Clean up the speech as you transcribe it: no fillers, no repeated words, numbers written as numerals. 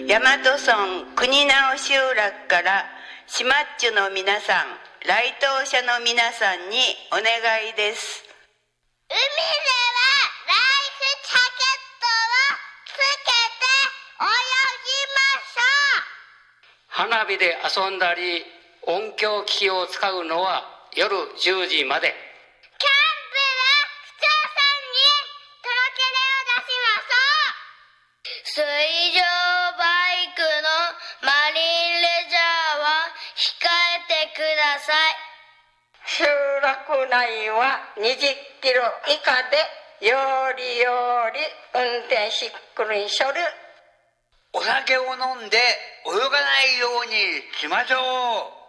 大和村国直集落からしまっちゅの皆さん、来島者の皆さんにお願いです。 海ではライフジャケットをつけて泳ぎましょう。 花火で遊んだり音響機器を使うのは夜10時まで。 キャンプで市長さんに届け出を出しましょう。水上バイクのマリンレジャーは控えてください。 集落内は20キロ以下でよりより運転しっくりしょる。 お酒を飲んで泳がないようにしましょう。